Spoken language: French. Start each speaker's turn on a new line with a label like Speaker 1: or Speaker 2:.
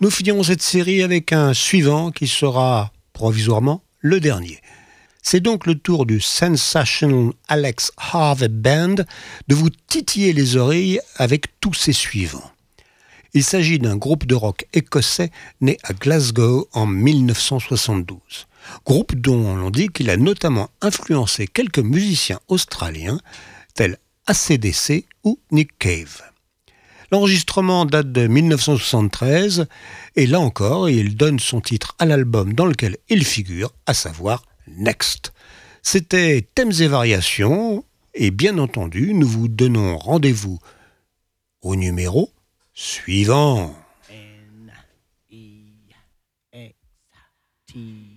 Speaker 1: Nous finirons cette série avec un suivant qui sera provisoirement le dernier. C'est donc le tour du Sensational Alex Harvey Band de vous titiller les oreilles avec tous ses suivants. Il s'agit d'un groupe de rock écossais né à Glasgow en 1972. Groupe dont l'on dit qu'il a notamment influencé quelques musiciens australiens tels AC/DC ou Nick Cave. L'enregistrement date de 1973 et là encore, il donne son titre à l'album dans lequel il figure, à savoir Next. C'était Thèmes et Variations et bien entendu, nous vous donnons rendez-vous au numéro suivant.
Speaker 2: N-E-X-T